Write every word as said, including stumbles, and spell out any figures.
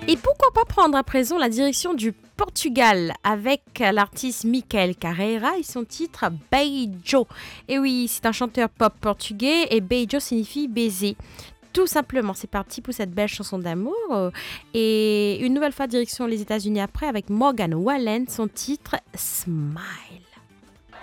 Et pourquoi pas prendre à présent la direction du Portugal avec l'artiste Michael Carreira et son titre Beijo. Et oui, c'est un chanteur pop portugais et Beijo signifie baiser. Tout simplement, c'est parti pour cette belle chanson d'amour. euh, Et une nouvelle fois direction les États-Unis après avec Morgan Wallen, son titre Smile.